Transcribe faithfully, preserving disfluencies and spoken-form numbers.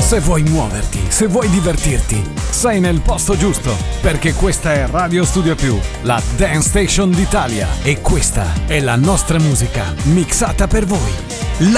Se vuoi muoverti, se vuoi divertirti, sei nel posto giusto, perché questa è Radio Studio Più, la Dance Station d'Italia, e questa è la nostra musica mixata per voi.